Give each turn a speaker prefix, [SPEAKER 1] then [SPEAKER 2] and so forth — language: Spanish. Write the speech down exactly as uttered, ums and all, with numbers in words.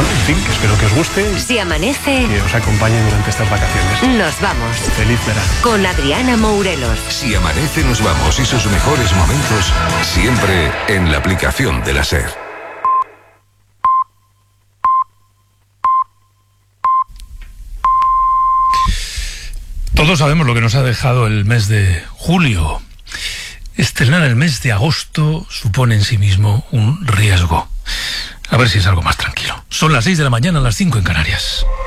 [SPEAKER 1] bueno, en fin, que espero que os guste.
[SPEAKER 2] Si amanece,
[SPEAKER 1] que os acompañe durante estas vacaciones.
[SPEAKER 2] Nos vamos.
[SPEAKER 1] Feliz verano.
[SPEAKER 2] Con Adriana Mourelos.
[SPEAKER 3] Si amanece, nos vamos y sus mejores momentos siempre en la aplicación de la SER.
[SPEAKER 4] Todos sabemos lo que nos ha dejado el mes de julio. Estrenar el mes de agosto supone en sí mismo un riesgo. A ver si es algo más tranquilo. Son las seis de la mañana, las cinco en Canarias.